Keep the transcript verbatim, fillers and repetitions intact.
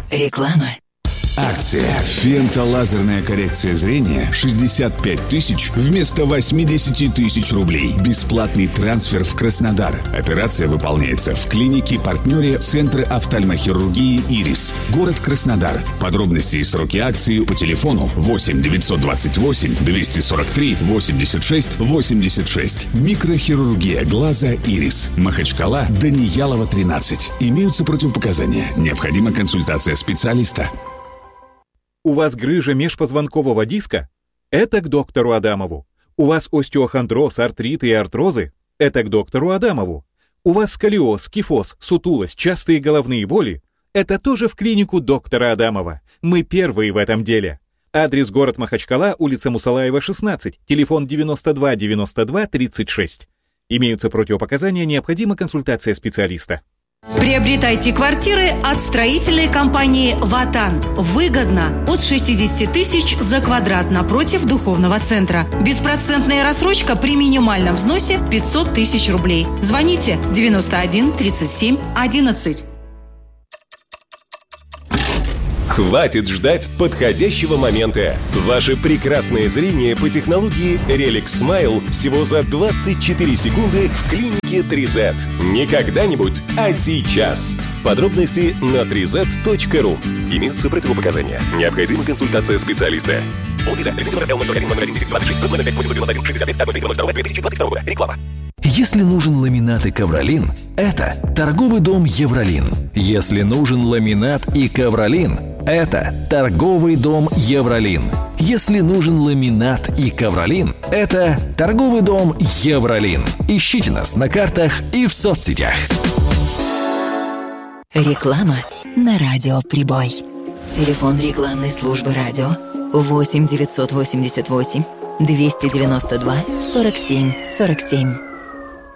Реклама. Акция «Фентолазерная коррекция зрения» шестьдесят пять тысяч вместо восемьдесят тысяч рублей. Бесплатный трансфер в Краснодар. Операция выполняется в клинике-партнере Центра офтальмохирургии «Ирис». Город Краснодар. Подробности и сроки акции по телефону восемь девятьсот двадцать восемь двести сорок три восемьдесят шесть восемьдесят шесть. Микрохирургия глаза «Ирис». Махачкала, Даниялова, тринадцать. Имеются противопоказания. Необходима консультация специалиста. У вас грыжа межпозвонкового диска? Это к доктору Адамову. У вас остеохондроз, артриты и артрозы? Это к доктору Адамову. У вас сколиоз, кифоз, сутулость, частые головные боли? Это тоже в клинику доктора Адамова. Мы первые в этом деле. Адрес: город Махачкала, улица Мусалаева, шестнадцать, телефон девяносто два девяносто два тридцать шесть. Имеются противопоказания, необходима консультация специалиста. Приобретайте квартиры от строительной компании «Ватан». Выгодно. От шестьдесят тысяч за квадрат напротив духовного центра. Беспроцентная рассрочка при минимальном взносе пятьсот тысяч рублей. Звоните девяносто один тридцать семь одиннадцать. Хватит ждать подходящего момента. Ваше прекрасное зрение по технологии Relic Smile всего за двадцать четыре секунды в клинике три зет. Не когда-нибудь, а сейчас. Подробности на три зет точка ру. Имеются противопоказания. Необходима консультация специалиста. Реклама. Если нужен ламинат и ковролин, это торговый дом «Евролин». Если нужен ламинат и ковролин, это торговый дом «Евролин». Если нужен ламинат и ковролин, это торговый дом «Евролин». Ищите нас на картах и в соцсетях. Реклама на радио «Прибой». Телефон рекламной службы радио восемь девятьсот восемьдесят восемь двести девяносто два сорок семь сорок семь.